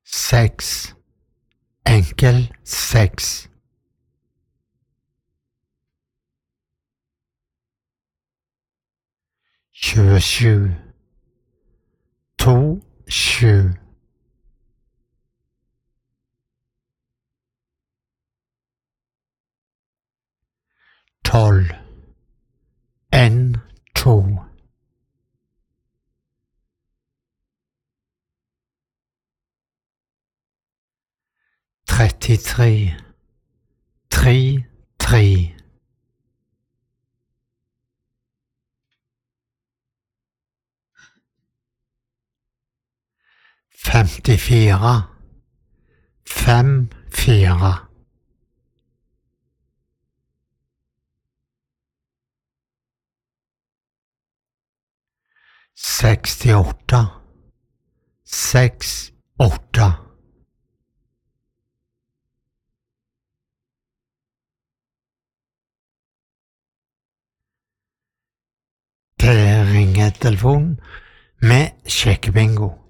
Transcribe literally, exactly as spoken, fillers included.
seks, enkel seks. tjuesju, to, sju. tolv, en, to. trettitre, tre, tre. femtifire, fem, fire. sekstiåtte, seks, åtte. Det er ringetelefonen med sjekkebingo.